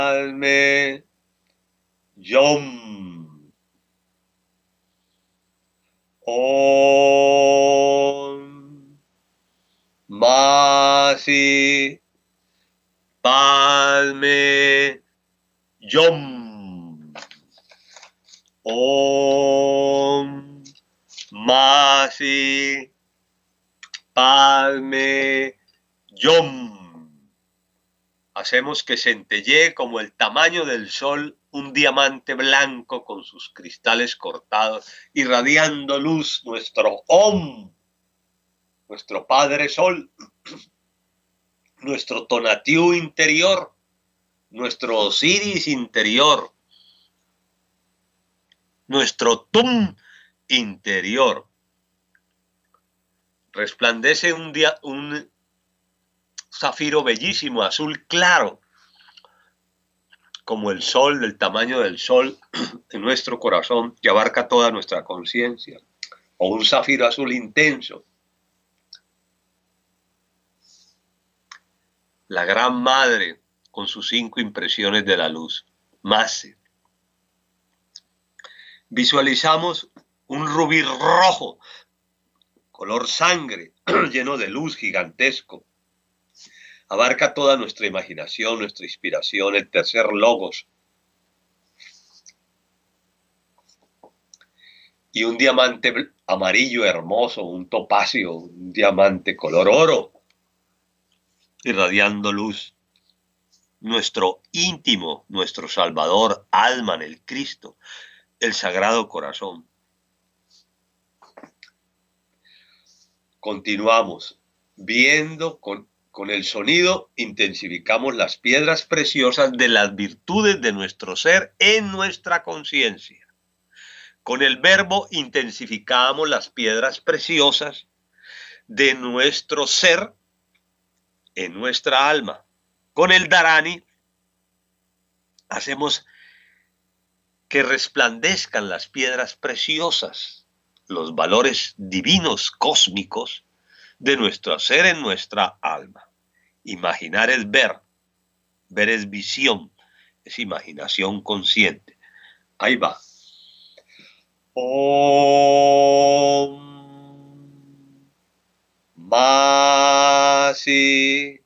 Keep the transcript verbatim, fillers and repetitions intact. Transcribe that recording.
Padme Yom. Om Masi Padme Yom. Om Masi Padme Yom. Hacemos que centellee como el tamaño del sol un diamante blanco con sus cristales cortados, irradiando luz nuestro Om, nuestro Padre Sol, nuestro Tonatiuh interior, nuestro Osiris interior, nuestro Tum interior. Resplandece un, día, un zafiro bellísimo, azul claro, como el sol, del tamaño del sol en nuestro corazón, que abarca toda nuestra conciencia, o un zafiro azul intenso. La Gran Madre con sus cinco impresiones de la luz. Mase. Visualizamos un rubí rojo, color sangre, lleno de luz, gigantesco. Abarca toda nuestra imaginación, nuestra inspiración, el tercer logos. Y un diamante amarillo hermoso, un topacio, un diamante color oro, irradiando luz. Nuestro íntimo, nuestro Salvador, alma en el Cristo, el Sagrado Corazón. Continuamos viendo con Con el sonido intensificamos las piedras preciosas de las virtudes de nuestro ser en nuestra conciencia. Con el verbo intensificamos las piedras preciosas de nuestro ser en nuestra alma. Con el Dharani hacemos que resplandezcan las piedras preciosas, los valores divinos, cósmicos, de nuestro ser en nuestra alma. Imaginar es ver, ver es visión, es imaginación consciente. Ahí va. Om Masi